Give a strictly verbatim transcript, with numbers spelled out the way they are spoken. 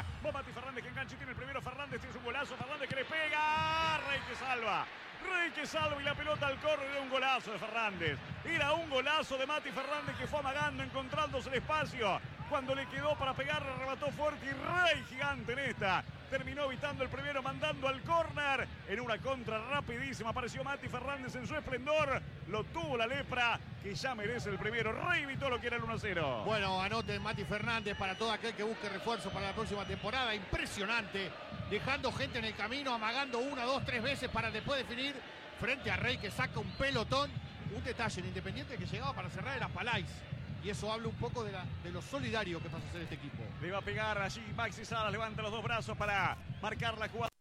área. Va Mati Fernández que enganche, tiene el primero Fernández, tiene su golazo, Fernández que le pega. Rey que salva. Rey que salva y la pelota al córner. Era un golazo de Fernández. Era un golazo de Mati Fernández que fue amagando, encontrándose el espacio. Cuando le quedó para pegar, remató fuerte y Rey gigante en esta. Terminó evitando el primero, mandando al córner. En una contra rapidísima apareció Mati Fernández en su esplendor. Lo tuvo la lepra, que ya merece el primero. Rey evitó lo que era el uno a cero. Bueno, anote Mati Fernández para todo aquel que busque refuerzo para la próxima temporada. Impresionante. Dejando gente en el camino, amagando una, dos, tres veces para después definir frente a Rey, que saca un pelotón. Un detalle en Independiente que llegaba para cerrar era Palais. Y eso habla un poco de, la, de lo solidario que pasa a ser este equipo. Le va a pegar allí Maxi Salas, levanta los dos brazos para marcar la jugada.